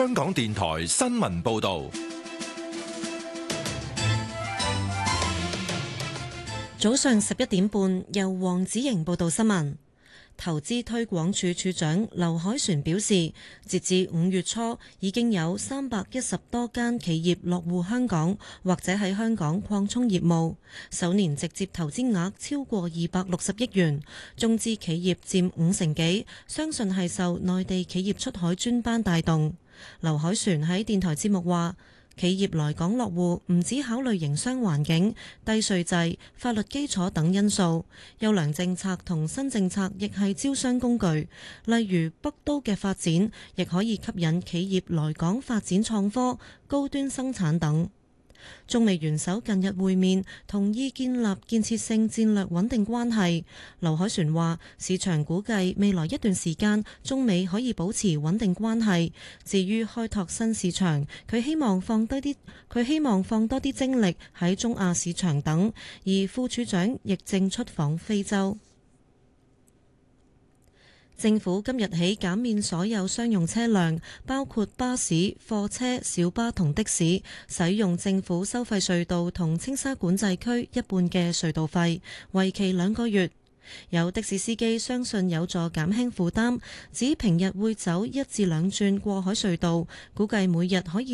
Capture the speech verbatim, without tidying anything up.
香港電台新聞報道。 早上十一點半，由黃子瑩報道新聞。投資推廣署署長劉凱旋表示，截至五月初，已經有三百一十多間企業落戶香港，或者喺香港擴充業務。首年直接投資額超過二百六十億元，中資企業佔五成幾，相信係受內地企業出海專班帶動。劉凱旋喺電台節目話，企業來港落戶唔只考慮營商環境、低稅制、法律基礎等因素，優良政策同新政策亦係招商工具。例如北都嘅發展，亦可以吸引企業來港發展創科、高端生產等。中美元首近日會面，同意建立建設性戰略穩定關係。劉凱旋話，市場估計未來一段時間，中美可以保持穩定關係。至於開拓新市場，佢希望放低啲，佢希望放多啲精力喺中亞市場等。而副處長亦正出訪非洲。政府今日起減免所有商用車輛，包括巴士、貨車、小巴同的士，使用政府收費隧道同青沙管制區一半嘅隧道費，為期兩個月。有的士司機相信有助減輕負擔，指平日會走一至兩轉過海隧道，估計每日可以